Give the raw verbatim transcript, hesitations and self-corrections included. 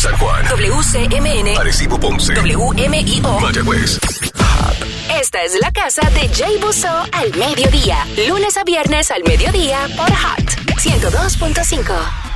San Juan. W C M N. Arecibo, Ponce. W M I O. Mayagüez. Esta es la casa de Jay Busso al mediodía. Lunes a viernes al mediodía por Hot ciento dos punto cinco.